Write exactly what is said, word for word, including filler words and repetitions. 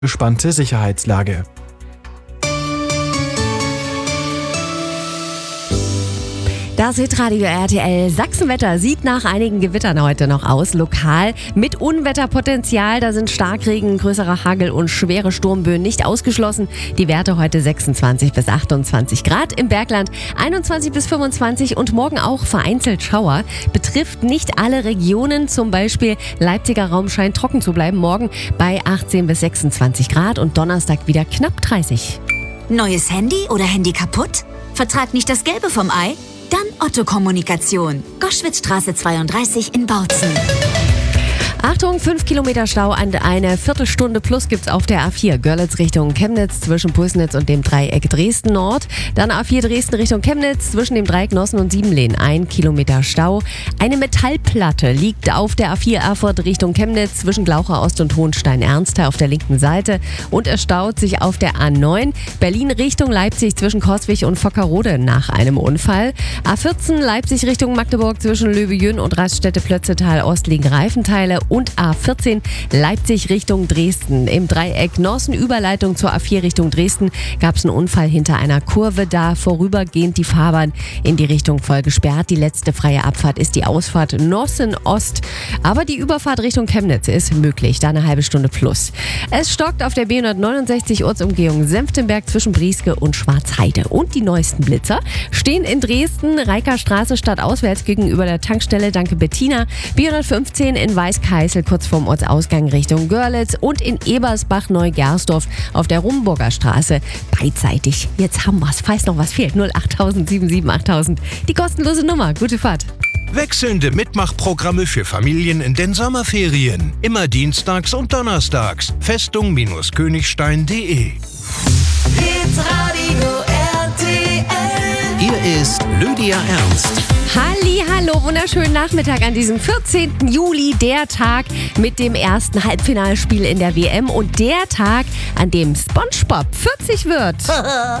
Gespannte Sicherheitslage. Das Hitradio R T L Sachsenwetter sieht nach einigen Gewittern heute noch aus. Lokal mit Unwetterpotenzial. Da sind Starkregen, größerer Hagel und schwere Sturmböen nicht ausgeschlossen. Die Werte heute sechsundzwanzig bis achtundzwanzig Grad. Im Bergland einundzwanzig bis fünfundzwanzig und morgen auch vereinzelt Schauer. Betrifft nicht alle Regionen. Zum Beispiel Leipziger Raum scheint trocken zu bleiben. Morgen bei achtzehn bis sechsundzwanzig Grad und Donnerstag wieder knapp dreißig. Neues Handy oder Handy kaputt? Vertrag nicht das Gelbe vom Ei? Dann Otto Kommunikation. Goschwitzstraße zweiunddreißig in Bautzen. Achtung, fünf Kilometer Stau, eine Viertelstunde plus gibt's auf der A vier. Görlitz Richtung Chemnitz zwischen Pulsnitz und dem Dreieck Dresden Nord. Dann A vier Dresden Richtung Chemnitz zwischen dem Dreieck Nossen und Siebenlehn. Ein Kilometer Stau. Eine Metallplatte liegt auf der A vier Erfurt Richtung Chemnitz zwischen Glaucher Ost und Hohenstein-Ernste auf der linken Seite. Und es staut sich auf der A neun Berlin Richtung Leipzig zwischen Coswig und Fockerode nach einem Unfall. A vierzehn Leipzig Richtung Magdeburg zwischen Löwe-Jün und Raststätte-Plötzetal Ost liegen Reifenteile. Und A vierzehn Leipzig Richtung Dresden. Im Dreieck Nossen Überleitung zur A vier Richtung Dresden gab es einen Unfall hinter einer Kurve. Da vorübergehend die Fahrbahn in die Richtung voll gesperrt. Die letzte freie Abfahrt ist die Ausfahrt Nossen Ost. Aber die Überfahrt Richtung Chemnitz ist möglich. Da eine halbe Stunde plus. Es stockt auf der B hundertneunundsechzig Ortsumgehung Senftenberg zwischen Brieske und Schwarzheide. Und die neuesten Blitzer stehen in Dresden. Reikerstraße stadtauswärts gegenüber der Tankstelle. Danke Bettina. B hundertfünfzehn in Weißkeißel kurz vorm Ortsausgang Richtung Görlitz und in Ebersbach-Neugersdorf auf der Rumburger Straße beidseitig. Jetzt haben wir's. Falls noch was fehlt, null achttausend sieben sieben achttausend. Die kostenlose Nummer. Gute Fahrt. Wechselnde Mitmachprogramme für Familien in den Sommerferien. Immer dienstags und donnerstags. Festung-Königstein punkt de. Hitradio R T L. Hier ist Lydia Ernst. Halli, hallo, wunderschönen Nachmittag an diesem vierzehnten Juli, der Tag mit dem ersten Halbfinalspiel in der W M und der Tag, an dem SpongeBob vierzig wird.